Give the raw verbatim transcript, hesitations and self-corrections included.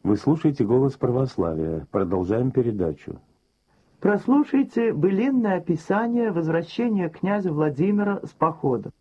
Вы слушаете «Голос православия». Продолжаем передачу. Прослушайте былинное описание возвращения князя Владимира с похода.